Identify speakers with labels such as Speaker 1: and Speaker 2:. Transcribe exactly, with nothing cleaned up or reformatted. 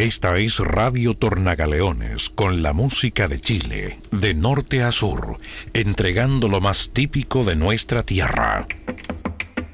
Speaker 1: Esta es Radio Tornagaleones, con la música de Chile, de norte a sur, entregando lo más típico de nuestra tierra.